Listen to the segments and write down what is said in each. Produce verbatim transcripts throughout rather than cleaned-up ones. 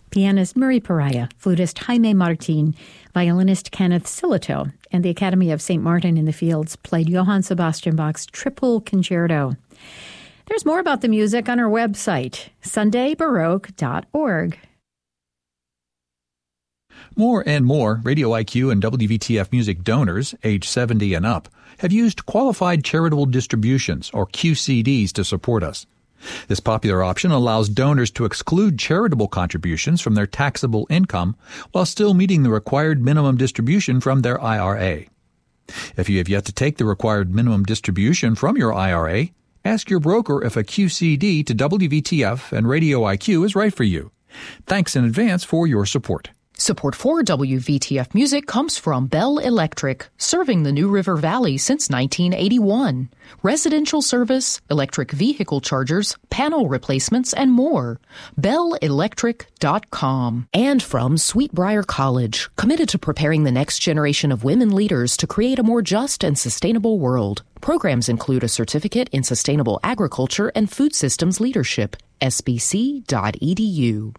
pianist Murray Pariah, flutist Jaime Martin, violinist Kenneth Silito, and the Academy of Saint Martin in the Fields played Johann Sebastian Bach's Triple Concerto. There's more about the music on our website, sunday baroque dot org. More and more Radio I Q and W V T F Music donors, age seventy and up, have used Qualified Charitable Distributions, or Q C Ds, to support us. This popular option allows donors to exclude charitable contributions from their taxable income while still meeting the required minimum distribution from their I R A. If you have yet to take the required minimum distribution from your I R A, ask your broker if a Q C D to W V T F and Radio I Q is right for you. Thanks in advance for your support. Support for W V T F Music comes from Bell Electric, serving the New River Valley since nineteen eighty-one. Residential service, electric vehicle chargers, panel replacements, and more. bell electric dot com. And from Sweetbriar College, committed to preparing the next generation of women leaders to create a more just and sustainable world. Programs include a certificate in sustainable agriculture and food systems leadership. S B C dot E D U.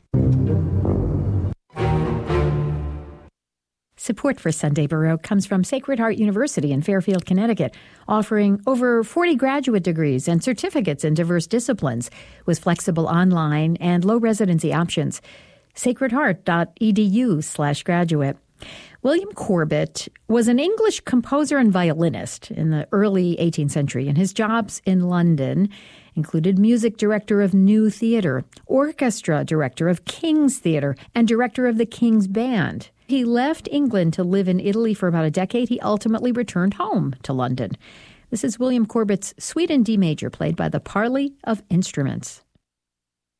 Support for Sunday Baroque comes from Sacred Heart University in Fairfield, Connecticut, offering over forty graduate degrees and certificates in diverse disciplines with flexible online and low residency options. sacred heart dot e d u slash graduate. William Corbett was an English composer and violinist in the early eighteenth century, and his jobs in London included music director of New Theatre, orchestra director of King's Theatre, and director of the King's Band. He left England to live in Italy for about a decade. He ultimately returned home to London. This is William Corbett's Suite in D major, played by the Parley of Instruments.